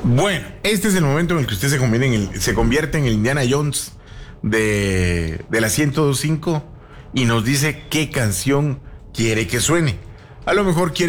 Bueno, este es el momento en el que usted se convierte en el Indiana Jones de la 102.5 y nos dice qué canción quiere que suene. A lo mejor quiere